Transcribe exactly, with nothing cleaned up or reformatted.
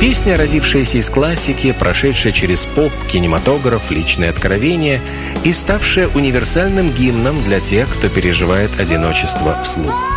Песня, родившаяся из классики, прошедшая через поп, кинематограф, личные откровения и ставшая универсальным гимном для тех, кто переживает одиночество вслух.